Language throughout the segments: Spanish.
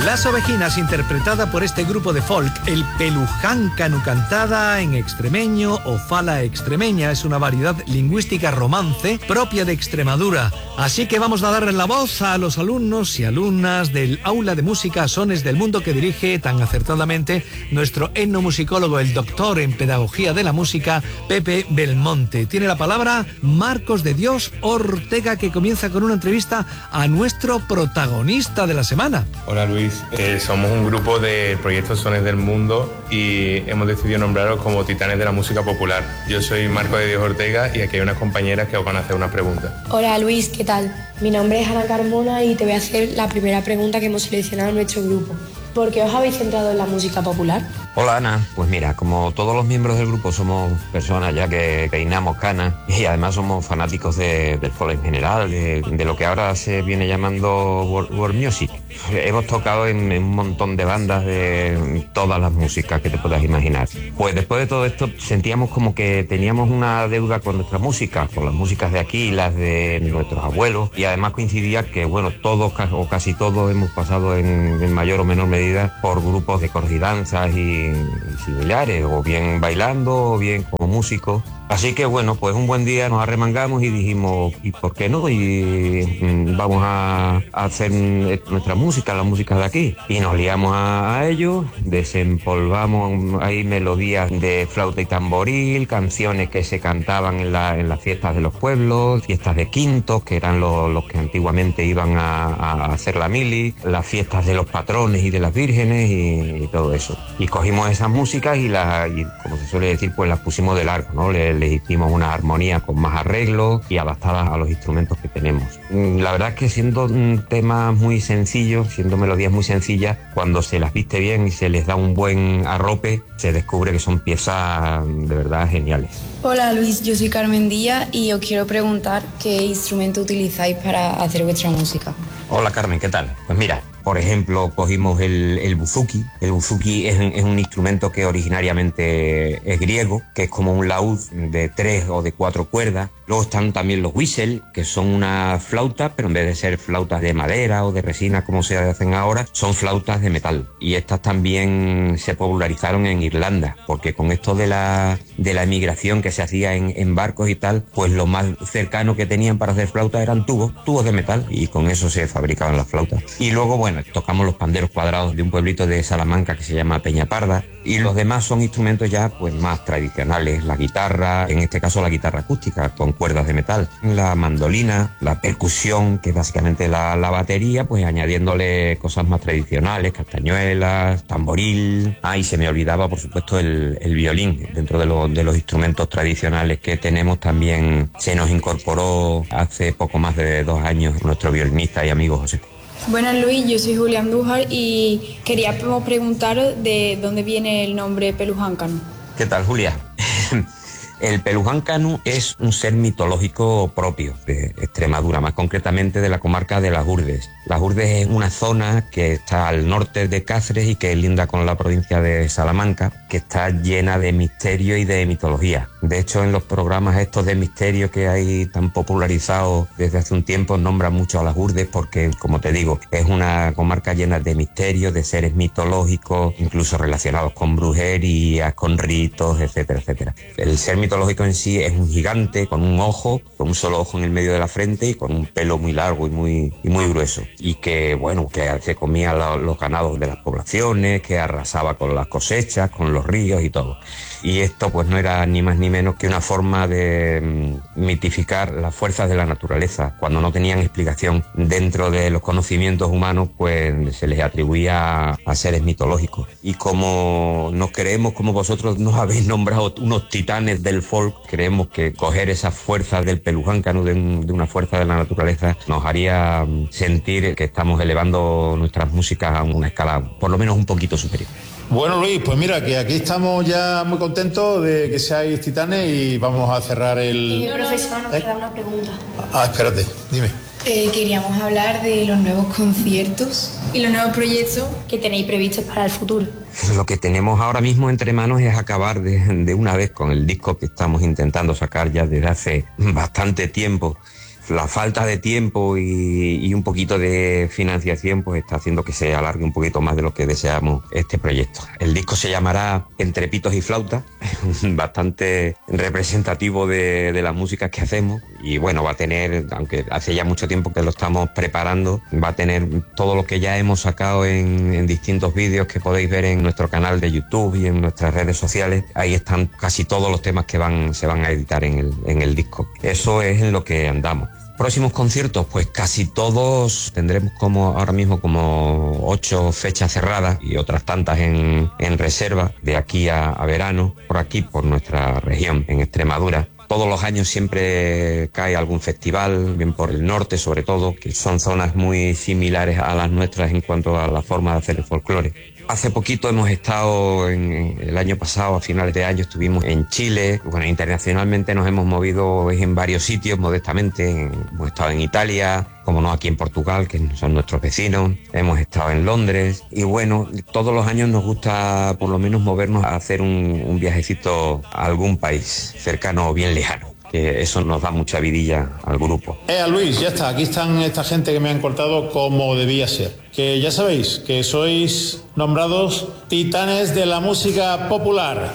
Las Ovejinas, interpretada por este grupo de folk, el Pelujáncanu, cantada en extremeño o fala extremeña. Es una variedad lingüística romance propia de Extremadura. Así que vamos a darle la voz a los alumnos y alumnas del Aula de Música a Sones del Mundo que dirige tan acertadamente nuestro etnomusicólogo, el doctor en Pedagogía de la Música, Pepe Belmonte. Tiene la palabra Marcos de Dios Ortega, que comienza con una entrevista a nuestro protagonista de la semana. Hola Luis, somos un grupo del proyecto Sones del Mundo y hemos decidido nombraros como Titanes de la Música Popular. Yo soy Marcos de Dios Ortega y aquí hay unas compañeras que os van a hacer una pregunta. Hola Luis, ¿qué tal? Mi nombre es Ana Carmona y te voy a hacer la primera pregunta que hemos seleccionado en nuestro grupo. ¿Por qué os habéis centrado en la música popular? Hola Ana, pues mira, como todos los miembros del grupo somos personas ya que peinamos canas y además somos fanáticos del folk en general, de lo que ahora se viene llamando world music. Hemos tocado en un montón de bandas de todas las músicas que te puedas imaginar. Pues después de todo esto sentíamos como que teníamos una deuda con nuestra música, con las músicas de aquí, las de nuestros abuelos, y además coincidía que bueno, todos o casi todos hemos pasado en mayor o menor medida por grupos de coros y danzas y similares, o bien bailando o bien como músicos. Así que bueno, pues un buen día nos arremangamos y dijimos, ¿y por qué no? Y vamos a hacer nuestra música, la música de aquí. Y nos liamos a ello, desempolvamos ahí melodías de flauta y tamboril, canciones que se cantaban en las fiestas de los pueblos, fiestas de quintos, que eran los que antiguamente iban a hacer la mili, las fiestas de los patrones y de las vírgenes y todo eso. Y cogimos esas músicas y como se suele decir, pues las pusimos de largo, ¿no? Le hicimos una armonía con más arreglos y adaptadas a los instrumentos que tenemos. La verdad es que siendo temas muy sencillos, siendo melodías muy sencillas, cuando se las viste bien y se les da un buen arrope, se descubre que son piezas de verdad geniales. Hola Luis, yo soy Carmen Díaz y os quiero preguntar qué instrumento utilizáis para hacer vuestra música. Hola Carmen, ¿qué tal? Pues mira, por ejemplo, cogimos el buzuki. El buzuki es un instrumento que originariamente es griego, que es como un laúd de 3 o de 4 cuerdas. Luego están también los whistle, que son una flauta, pero en vez de ser flautas de madera o de resina como se hacen ahora, son flautas de metal. Y estas también se popularizaron en Irlanda, porque con esto de la emigración que se hacía en barcos y tal, pues lo más cercano que tenían para hacer flautas eran tubos de metal, y con eso se fabricaban las flautas. Y luego, bueno, tocamos los panderos cuadrados de un pueblito de Salamanca que se llama Peñaparda, y los demás son instrumentos ya pues más tradicionales, la guitarra, en este caso la guitarra acústica con cuerdas de metal, la mandolina, la percusión, que es básicamente la batería, pues añadiéndole cosas más tradicionales, castañuelas, tamboril. Y se me olvidaba por supuesto el violín. Dentro de los instrumentos tradicionales que tenemos también se nos incorporó hace poco más de 2 años nuestro violinista y amigo José. Buenas Luis, yo soy Julia Andújar y queríamos preguntaros de dónde viene el nombre Pelujáncanu. ¿Qué tal, Julia? El Pelujáncanu es un ser mitológico propio de Extremadura, más concretamente de la comarca de Las Hurdes. Las Hurdes es una zona que está al norte de Cáceres y que linda con la provincia de Salamanca, que está llena de misterio y de mitología. De hecho, en los programas estos de misterio que hay tan popularizados desde hace un tiempo, nombran mucho a Las Hurdes porque, como te digo, es una comarca llena de misterios, de seres mitológicos, incluso relacionados con brujerías, con ritos, etcétera, etcétera. El ser mitológico en sí es un gigante con un ojo, con un solo ojo en el medio de la frente y con un pelo muy largo y muy grueso. Y que, bueno, que se comía los ganados de las poblaciones, que arrasaba con las cosechas, con los ríos y todo. Y esto pues no era ni más ni menos que una forma de mitificar las fuerzas de la naturaleza. Cuando no tenían explicación dentro de los conocimientos humanos, pues se les atribuía a seres mitológicos. Y como nos creemos, como vosotros nos habéis nombrado unos titanes del folk, creemos que coger esas fuerzas del Pelujáncanu, de una fuerza de la naturaleza, nos haría sentir que estamos elevando nuestras músicas a una escala por lo menos un poquito superior. Bueno, Luis, pues mira, que aquí estamos ya muy contentos de que seáis titanes y vamos a cerrar el... Profesor, nos queda una pregunta. Espérate, dime. Queríamos hablar de los nuevos conciertos y los nuevos proyectos que tenéis previstos para el futuro. Lo que tenemos ahora mismo entre manos es acabar de una vez con el disco que estamos intentando sacar ya desde hace bastante tiempo. La falta de tiempo y un poquito de financiación pues está haciendo que se alargue un poquito más de lo que deseamos este proyecto. El disco se llamará Entre pitos y flautas, bastante representativo de las músicas que hacemos, y bueno, va a tener, aunque hace ya mucho tiempo que lo estamos preparando, va a tener todo lo que ya hemos sacado en distintos vídeos que podéis ver en nuestro canal de YouTube y en nuestras redes sociales. Ahí están casi todos los temas que se van a editar en el disco. Eso es en lo que andamos. Próximos conciertos, pues casi todos tendremos ahora mismo como 8 fechas cerradas y otras tantas en reserva de aquí a verano, por aquí, por nuestra región, en Extremadura. Todos los años siempre cae algún festival, bien por el norte sobre todo, que son zonas muy similares a las nuestras en cuanto a la forma de hacer el folclore. Hace poquito hemos estado, el año pasado, a finales de año, estuvimos en Chile. Bueno, internacionalmente nos hemos movido en varios sitios, modestamente. Hemos estado en Italia, como no, aquí en Portugal, que son nuestros vecinos. Hemos estado en Londres. Y bueno, todos los años nos gusta por lo menos movernos a hacer un viajecito a algún país cercano o bien lejano, que eso nos da mucha vidilla al grupo. Luis, ya está, aquí están esta gente que me han cortado como debía ser. Que ya sabéis que sois nombrados titanes de la música popular.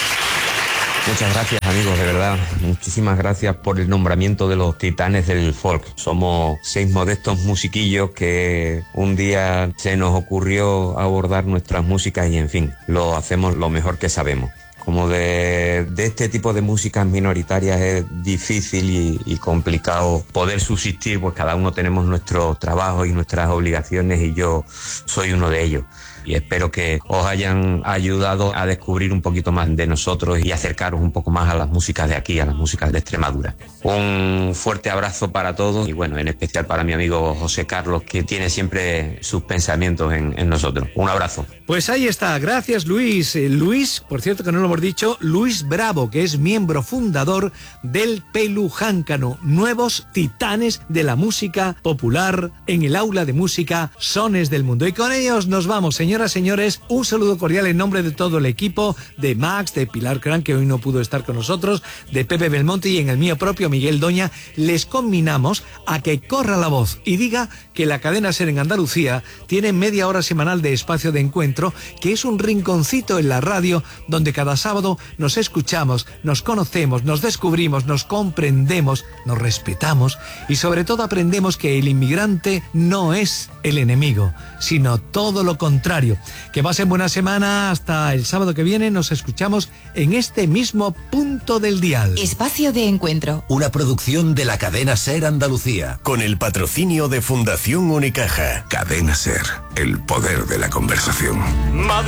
Muchas gracias, amigos, de verdad. Muchísimas gracias por el nombramiento de los titanes del folk. Somos 6 modestos musiquillos que un día se nos ocurrió abordar nuestras músicas y, en fin, lo hacemos lo mejor que sabemos. Como de este tipo de músicas minoritarias es difícil y complicado poder subsistir, pues cada uno tenemos nuestro trabajo y nuestras obligaciones, y yo soy uno de ellos. Y espero que os hayan ayudado a descubrir un poquito más de nosotros y acercaros un poco más a las músicas de aquí, a las músicas de Extremadura. Un fuerte abrazo para todos y, bueno, en especial para mi amigo José Carlos, que tiene siempre sus pensamientos en nosotros. Un abrazo. Pues ahí está, gracias Luis. Luis, por cierto que no lo hemos dicho, Luis Bravo, que es miembro fundador del Pelujáncano, nuevos titanes de la música popular en el aula de música Sones del Mundo. Y con ellos nos vamos, señoras, señores, un saludo cordial en nombre de todo el equipo, de Max, de Pilar Cran, que hoy no pudo estar con nosotros, de Pepe Belmonte y en el mío propio, Miguel Doña. Les conminamos a que corra la voz y diga que la cadena SER en Andalucía tiene media hora semanal de espacio de encuentro, que es un rinconcito en la radio donde cada sábado nos escuchamos, nos conocemos, nos descubrimos, nos comprendemos, nos respetamos y sobre todo aprendemos que el inmigrante no es el enemigo, sino todo lo contrario. Que pasen buena semana, hasta el sábado que viene nos escuchamos en este mismo punto del dial. Espacio de encuentro. Una producción de la cadena SER Andalucía, con el patrocinio de Fundación Unicaja. Cadena SER, el poder de la conversación.